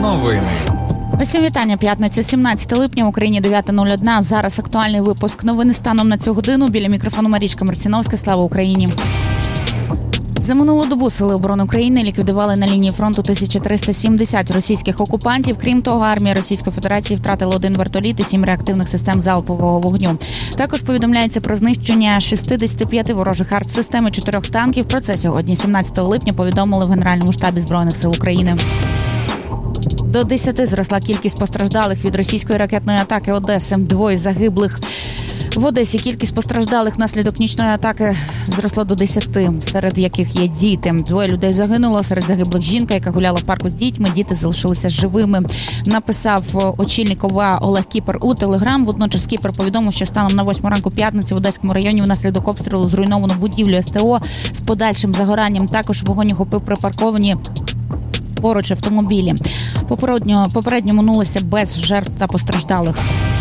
Новини. Усім вітання. П'ятниця, 17 липня, в Україні 9:01. Зараз актуальний випуск новини станом на цю годину. Біля мікрофону Марічка Марціновська. Слава Україні! За минулу добу Сили оборони України ліквідували на лінії фронту 1370 російських окупантів. Крім того, армія Російської Федерації втратила 1 вертоліт і 7 реактивних систем залпового вогню. Також повідомляється про знищення 65 ворожих артсистем і 4 танків. Про це сьогодні, 17 липня, повідомили в Генеральному штабі Збройних сил України. До 10 зросла кількість постраждалих від російської ракетної атаки Одеси. 2 загиблих. В Одесі кількість постраждалих внаслідок нічної атаки зросло до 10, серед яких є діти. 2 людей загинуло, серед загиблих жінка, яка гуляла в парку з дітьми. Діти залишилися живими. Написав очільник ОВА Олег Кіпер у Телеграм. Водночас Кіпер повідомив, що станом на 8 ранку п'ятниці в Одеському районі внаслідок обстрілу зруйновано будівлю СТО з подальшим загоранням. Також вогонь охопив припарковані поруч автомобілі. Попередньо минулося без жертв та постраждалих.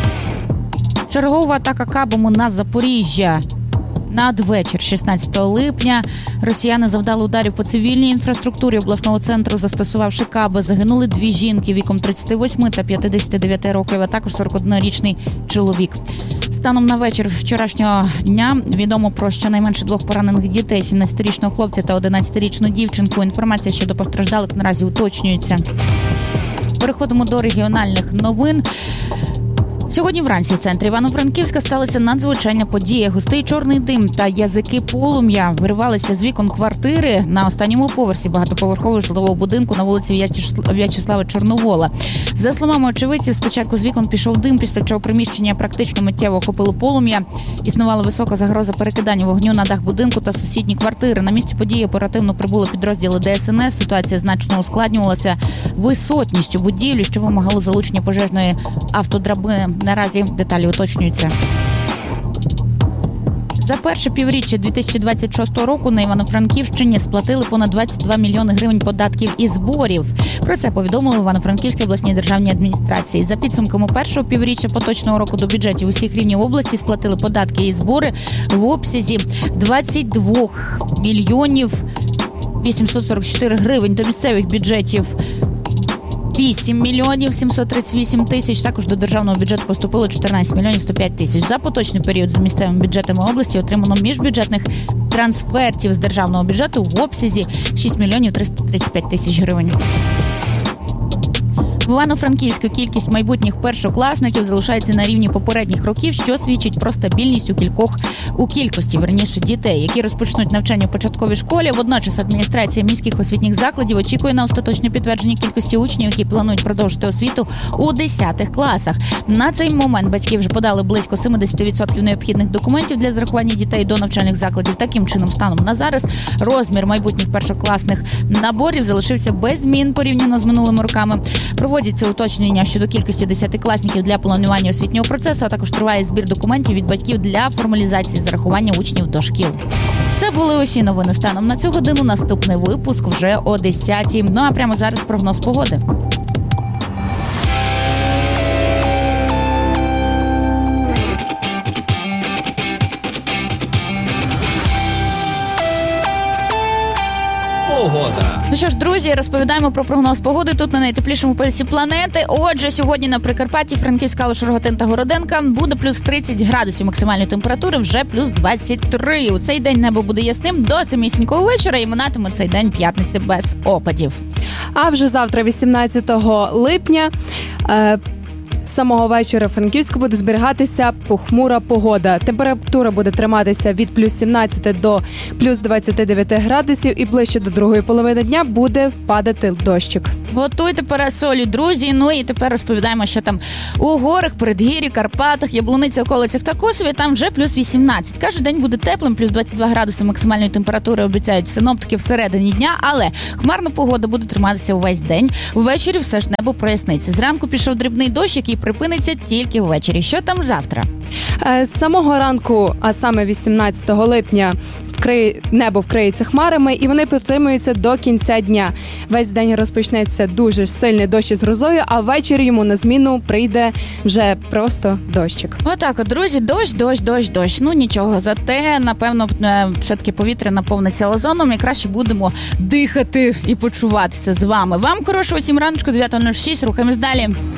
Чергова атака кабами на Запоріжжя. Надвечір 16 липня росіяни завдали ударів по цивільній інфраструктурі обласного центру, застосувавши каби. Загинули 2 жінки віком 38 та 59 років, а також 41-річний чоловік. Станом на вечір вчорашнього дня відомо про щонайменше 2 поранених дітей, 17-річного хлопця та 11-річну дівчинку. Інформація щодо постраждалих наразі уточнюється. Переходимо до регіональних новин. Сьогодні вранці в центрі Івано-Франківська сталася надзвичайна подія. Густий чорний дим та язики полум'я виривалися з вікон квартири на останньому поверсі багатоповерхового житлового будинку на вулиці В'ячеслава Чорновола. За словами очевидців, спочатку з вікон пішов дим, після чого приміщення практично миттєво охопило полум'я. Існувала висока загроза перекидання вогню на дах будинку та сусідні квартири. На місці події оперативно прибули підрозділи ДСНС. Ситуація значно ускладнювалася висотністю будівлі, що вимагало залучення пожежної автодрабини. Наразі деталі уточнюються. За перше півріччя 2026 року на Івано-Франківщині сплатили понад 22 мільйони гривень податків і зборів. Про це повідомили в Івано-Франківській обласній державній адміністрації. За підсумками першого півріччя поточного року до бюджетів усіх рівнів області сплатили податки і збори в обсязі 22 мільйонів 844 гривень. До місцевих бюджетів 8 мільйонів 738 тисяч. Також до державного бюджету поступило 14 мільйонів 105 тисяч. За поточний період за місцевими бюджетами області отримано міжбюджетних трансфертів з державного бюджету в обсязі 6 мільйонів 335 тисяч гривень. В Івано-Франківську кількість майбутніх першокласників залишається на рівні попередніх років, що свідчить про стабільність у кількості дітей, які розпочнуть навчання в початковій школі. Водночас адміністрація міських освітніх закладів очікує на остаточне підтвердження кількості учнів, які планують продовжити освіту у 10 класах. На цей момент батьки вже подали близько 70% необхідних документів для зарахування дітей до навчальних закладів. Таким чином, станом на зараз, розмір майбутніх першокласних наборів залишився без змін порівняно з минулими роками. Проводяться уточнення щодо кількості 10-класників для планування освітнього процесу, а також триває збір документів від батьків для формалізації зарахування учнів до шкіл. Це були усі новини станом на цю годину. Наступний випуск вже о 10-й. Ну а прямо зараз прогноз погоди. Погода. Ну що ж, друзі, розповідаємо про прогноз погоди тут на найтеплішому полюсі планети. Отже, сьогодні на Прикарпатті, Франківська, Калуш, Рогатин та Городенка буде плюс 30 градусів максимальної температури, вже плюс 23. У цей день небо буде ясним до самісінького вечора і минатиме цей день п'ятниці без опадів. А вже завтра, 18 липня, з самого вечора в Франківську буде зберігатися похмура погода. Температура буде триматися від плюс 17 до плюс 29 градусів і ближче до другої половини дня буде падати дощик. Готуйте парасолі, друзі. Ну і тепер розповідаємо, що там у горах, передгір'ї, Карпатах, Яблуниці, околицях та Косові там вже плюс 18. Каже, день буде теплим, плюс 22 градуси максимальної температури обіцяють синоптики всередині дня, але хмарна погода буде триматися увесь день. Ввечері все ж небо проясниться. Зранку пішов дрібний дощ, який припиниться тільки ввечері. Що там завтра? З самого ранку, а саме 18 липня, в небо вкриється хмарами, і вони протримуються до кінця дня. Весь день розпочнеться дуже сильний дощ із грозою, а ввечері йому на зміну прийде вже просто дощик. Отак от, друзі, дощ. Ну нічого, зате, напевно, все-таки повітря наповниться озоном і краще будемо дихати і почуватися з вами. Вам хорошого всім раночку, 9:06, рухаємось далі.